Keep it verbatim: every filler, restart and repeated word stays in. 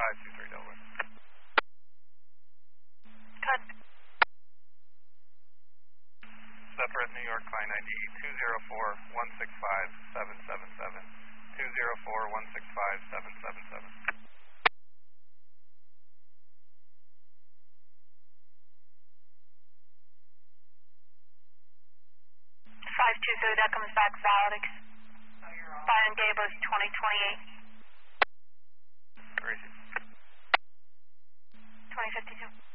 five two three Delaware. Cut. Separate New York client I D two zero four one six five seven seven seven. two zero four one six five seven seven seven. five two three, that comes back valid. Fine Gables twenty twenty-eight. Where is it? twenty fifty-two.